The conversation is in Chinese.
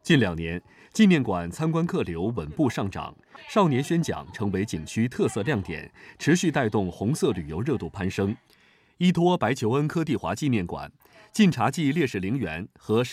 近2年，纪念馆参观客流稳步上涨，少年宣讲成为景区特色亮点，持续带动红色旅游热度攀升。依托白求恩科蒂华纪念馆、晋察冀烈士陵园和